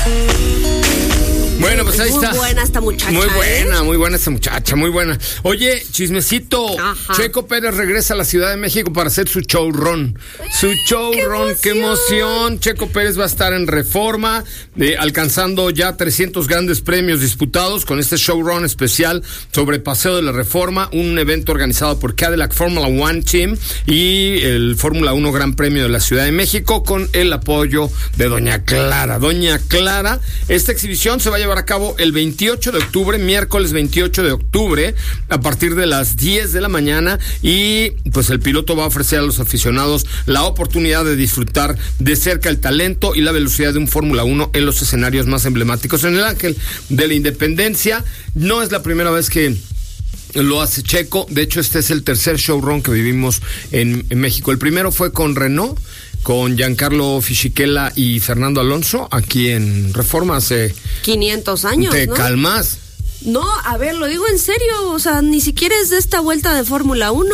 Bueno, pues ahí está. Muy buena esta muchacha. Muy buena esta muchacha, muy buena. Oye, chismecito. Ajá. Checo Pérez regresa a la Ciudad de México para hacer su showrun. ¡Qué emoción! Checo Pérez va a estar en Reforma, alcanzando ya 300 grandes premios disputados con este showrun especial sobre Paseo de la Reforma, un evento organizado por Cadillac Formula One Team y el Fórmula 1 Gran Premio de la Ciudad de México con el apoyo de Doña Clara. Doña Clara, esta exhibición se va a llevar a cabo el 28 de octubre, miércoles 28 de octubre, a partir de las 10 de la mañana, y pues el piloto va a ofrecer a los aficionados la oportunidad de disfrutar de cerca el talento y la velocidad de un Fórmula 1 en los escenarios más emblemáticos. En el Ángel de la Independencia no es la primera vez que lo hace Checo. De hecho, este es el tercer showrun que vivimos en México. El primero fue con Renault, con Giancarlo Fisichella y Fernando Alonso, aquí en Reforma hace 500 años, ¿te ¿no? calmas? No, a ver, lo digo en serio, o sea, ni siquiera es de esta vuelta de Fórmula 1.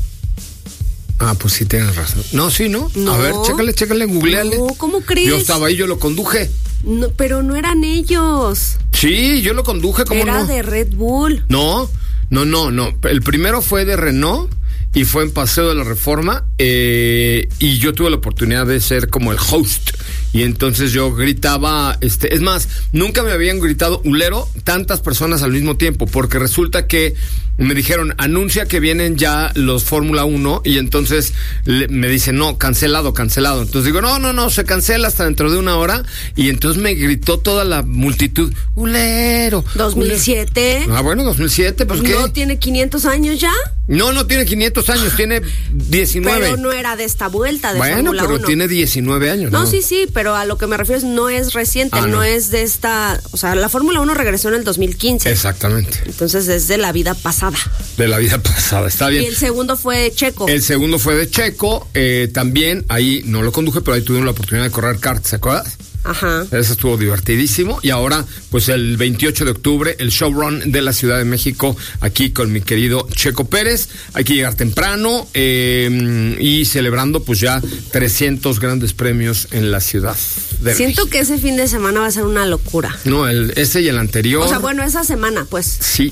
Ah, pues sí tienes razón. No, sí, ¿no? No. A ver, chécale, googleale. No, ¿cómo crees? Yo estaba ahí, yo lo conduje. No, pero no eran ellos. Sí, yo lo conduje, ¿cómo Era no? de Red Bull. No. El primero fue de Renault y fue en Paseo de la Reforma, y yo tuve la oportunidad de ser como el host. Y entonces yo gritaba, es más, nunca me habían gritado ulero tantas personas al mismo tiempo, porque resulta que me dijeron, anuncia que vienen ya los Fórmula 1, y entonces me dicen, no, cancelado. Entonces digo, no, se cancela hasta dentro de una hora, y entonces me gritó toda la multitud, ulero. 2007. Ulero. Ah, bueno, 2007, pues ¿qué? ¿No tiene 500 años ya? No tiene 500 años, tiene 19. Pero no era de esta vuelta de bueno, Fórmula 1. pero tiene 19 años, ¿no? No, sí, pero a lo que me refiero es no es reciente, no es de esta, o sea, la Fórmula 1 regresó en el 2015. Exactamente. Entonces es de la vida pasada. De la vida pasada, está bien. Y el segundo fue de Checo. El segundo fue de Checo, también ahí no lo conduje, pero ahí tuvimos la oportunidad de correr kart, ¿se acuerdas? Ajá. Eso estuvo divertidísimo. Y ahora, pues el 28 de octubre, el showrun de la Ciudad de México, aquí con mi querido Checo Pérez. Hay que llegar temprano, y celebrando pues ya 300 grandes premios en la Ciudad de Siento México. que ese fin de semana va a ser una locura. No, ese y el anterior. O sea, bueno, esa semana, pues. Sí.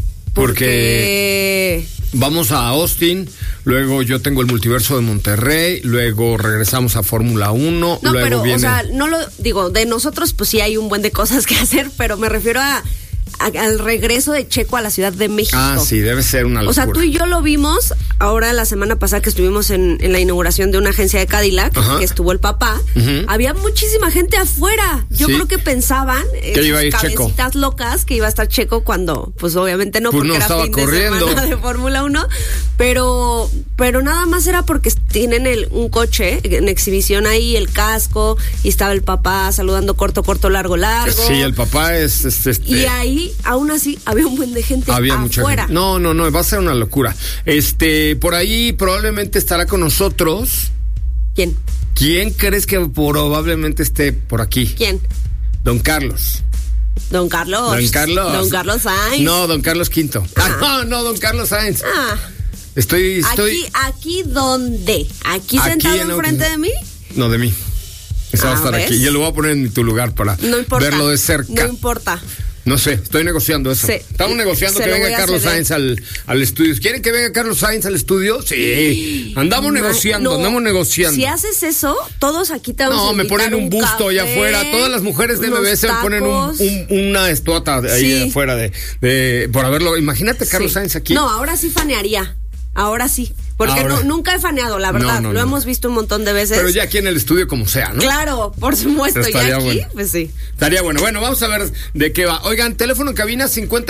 Porque vamos a Austin, luego yo tengo el Multiverso de Monterrey, luego regresamos a Fórmula 1, no, luego pero, viene... o sea, no lo digo, de nosotros pues sí hay un buen de cosas que hacer, pero me refiero al regreso de Checo a la Ciudad de México. Ah, sí, debe ser una locura. O sea, tú y yo lo vimos ahora la semana pasada que estuvimos en la inauguración de una agencia de Cadillac, ajá, que estuvo el papá. Uh-huh. Había muchísima gente afuera. Yo creo que pensaban que iba a ir cabecitas Checo locas que iba a estar Checo cuando, pues obviamente no, pues porque no era estaba fin corriendo de semana de Fórmula 1, pero nada más era porque tienen un coche en exhibición ahí, el casco, y estaba el papá saludando corto, largo. Sí, el papá es Y ahí, aún así, había un buen de gente había afuera. Mucha gente. No, va a ser una locura. Por ahí probablemente estará con nosotros. ¿Quién? ¿Quién crees que probablemente esté por aquí? ¿Quién? Don Carlos. Don Carlos Sainz. No, Don Carlos V. No, Don Carlos Sainz. Estoy... ¿Aquí dónde? ¿Aquí sentado enfrente de mí? No, de mí. Esa va a estar ¿ves? aquí. Yo lo voy a poner en tu lugar para verlo de cerca. No importa. No sé, estoy negociando eso. Sí. Estamos negociando que venga Carlos Sainz al estudio. ¿Quieren que venga Carlos Sainz al estudio? Sí. Andamos negociando. Si haces eso, todos aquí te vamos a invitar. Me ponen un busto café, allá afuera. Todas las mujeres de MBS me ponen una estuata ahí afuera por haberlo. Imagínate Carlos Sainz aquí. No, ahora sí fanearía. Ahora sí. Porque nunca he faneado, la verdad. Lo hemos visto un montón de veces. Pero ya aquí en el estudio como sea, ¿no? Claro, por supuesto. Ya aquí, bueno. pues sí. Estaría bueno. Bueno, vamos a ver de qué va. Oigan, teléfono en cabina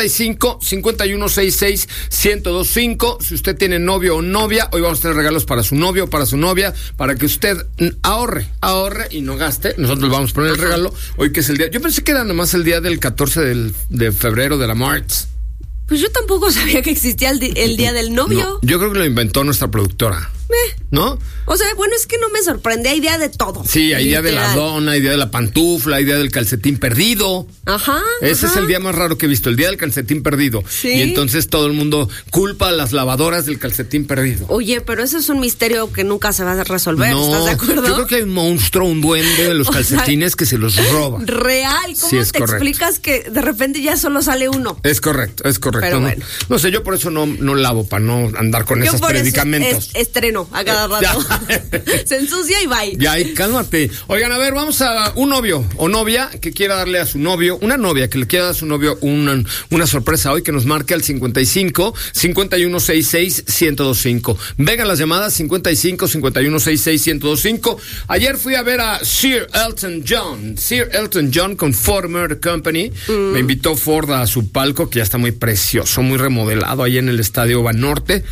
55-5166-1025. Si usted tiene novio o novia, hoy vamos a tener regalos para su novio o para su novia, para que usted ahorre y no gaste. Nosotros vamos a poner el regalo hoy, que es el día. Yo pensé que era nomás el día del 14 de febrero de la March. Pues yo tampoco sabía que existía el día del novio. No, yo creo que lo inventó nuestra productora. ¿no? O sea, bueno, es que no me sorprende, hay idea de todo. Sí, hay día de la dona, hay día de la pantufla, hay día del calcetín perdido. Ajá. Ese es el día más raro que he visto, el día del calcetín perdido. Sí. Y entonces todo el mundo culpa a las lavadoras del calcetín perdido. Oye, pero eso es un misterio que nunca se va a resolver, ¿estás de acuerdo? Yo creo que hay un monstruo, un duende de los calcetines que se los roba. Real, ¿cómo Sí, es te correcto. explicas que de repente ya solo sale uno? Es correcto. Pero No, bueno. no sé, yo por eso no lavo, para no andar con esos por eso predicamentos. estreno a cada rato. Se ensucia y bye. Ya, y cálmate. Oigan, a ver, vamos a un novio o novia que quiera darle a su novio, una novia que le quiera dar a su novio una sorpresa hoy, que nos marque al 55 5166 1025. Vengan las llamadas 55 5166 1025. Ayer fui a ver a Sir Elton John con Ford Motor Company. Me invitó Ford a su palco, que ya está muy precioso, muy remodelado, ahí en el Estadio Banorte.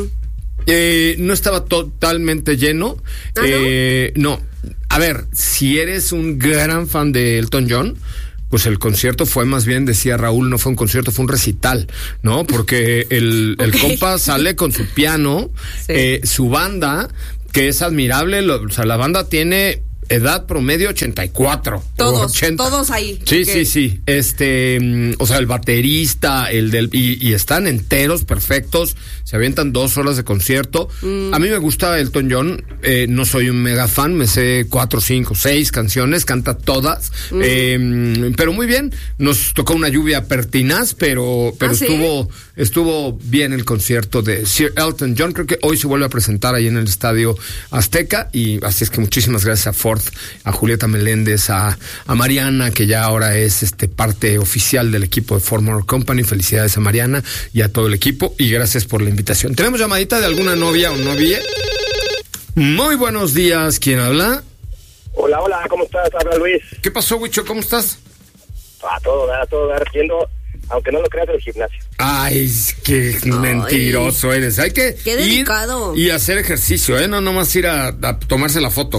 No estaba totalmente lleno. No. A ver, si eres un gran fan de Elton John, pues el concierto fue, más bien, decía Raúl, no fue un concierto, fue un recital, ¿no? Porque el compa sale con su piano, sí. Su banda, que es admirable, o sea, la banda tiene edad promedio 84. Todos ahí. Sí, okay. sí. O sea, el baterista, y están enteros, perfectos. Se avientan 2 horas de concierto. A mí me gusta Elton John. No soy un mega fan. Me sé 4, 5, 6 canciones. Canta todas. Pero muy bien. Nos tocó una lluvia pertinaz, pero estuvo bien el concierto de Sir Elton John. Creo que hoy se vuelve a presentar ahí en el Estadio Azteca. Y así es que muchísimas gracias a Ford, a Julieta Meléndez, a Mariana, que ya ahora es parte oficial del equipo de Ford Motor Company. Felicidades a Mariana y a todo el equipo, y gracias por la invitación. ¿Tenemos llamadita de alguna novia o novia? Muy buenos días, ¿quién habla? Hola, ¿cómo estás? Habla Luis. ¿Qué pasó, Huicho? ¿Cómo estás? A todo dar, yendo, aunque no lo creas, al gimnasio. Ay, qué mentiroso eres. Hay que qué dedicado. Ir y hacer ejercicio, no nomás ir a tomarse la foto.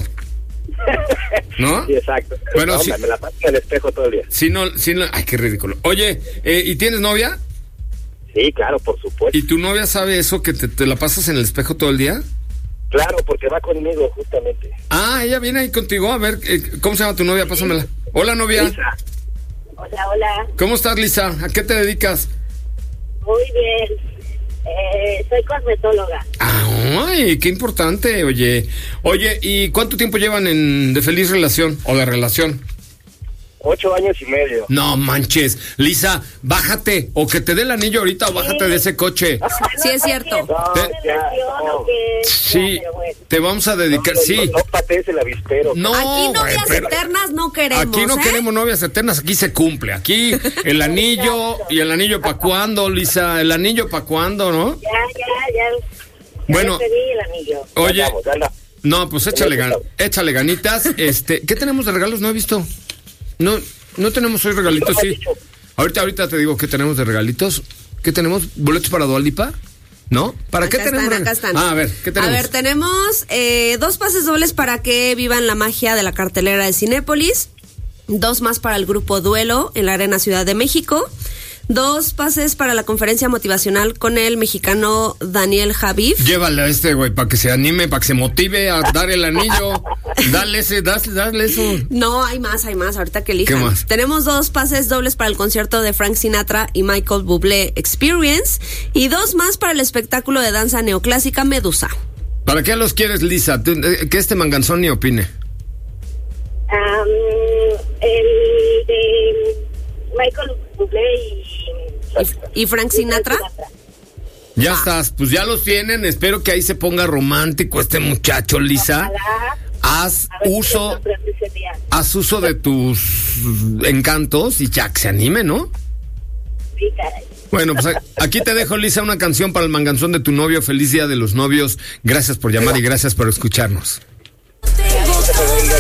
¿No? Sí, exacto. Bueno, no, sí. Me la paso en el espejo todo el día. Sí, no, ay, qué ridículo. Oye, ¿y tienes novia? Sí, claro, por supuesto. ¿Y tu novia sabe eso, que te la pasas en el espejo todo el día? Claro, porque va conmigo, justamente. Ah, ella viene ahí contigo. A ver, ¿cómo se llama tu novia? Pásamela. Hola, novia. Lisa. Hola. ¿Cómo estás, Lisa? ¿A qué te dedicas? Muy bien. Soy cosmetóloga. Ay, qué importante, oye, ¿y cuánto tiempo llevan de feliz relación o de relación? 8 años y medio. No manches, Lisa, bájate, o que te dé el anillo ahorita, o bájate de ese coche. Sí, es cierto. Sí, te vamos a dedicar, sí. No patees el avispero. No, aquí novias eternas no queremos. Aquí no queremos novias eternas, aquí se cumple. Aquí el anillo, ¿y el anillo para cuándo, Lisa? ¿El anillo para cuándo, no? Ya. Bueno, pedí el anillo. Oye, anda. No, pues échale ganitas. ¿Qué tenemos de regalos? No he visto. No tenemos hoy regalitos, sí. Ahorita te digo qué tenemos de regalitos. ¿Qué tenemos? ¿Boletos para Dua Lipa? ¿No? ¿Para qué tenemos? Acá están. A ver, ¿qué tenemos? A ver, tenemos 2 pases dobles para que vivan la magia de la cartelera de Cinépolis. 2 más para el grupo Duelo en la Arena Ciudad de México. 2 pases para la conferencia motivacional con el mexicano Daniel Javif. Llévale a güey, para que se anime, para que se motive a dar el anillo. Dale eso. No, hay más, ahorita que elijan. ¿Qué más? Tenemos 2 pases dobles para el concierto de Frank Sinatra y Michael Bublé Experience, y 2 más para el espectáculo de danza neoclásica Medusa. ¿Para qué los quieres, Lisa? Que este manganzón ni opine. El de Michael Bublé y Frank Sinatra. Ya estás, pues ya los tienen. Espero que ahí se ponga romántico este muchacho, Lisa. Haz uso de tus encantos y ya que se anime, ¿no? Sí, caray. Bueno, pues aquí te dejo, Lisa, una canción para el manganzón de tu novio. Feliz Día de los Novios. Gracias por llamar y gracias por escucharnos. Tengo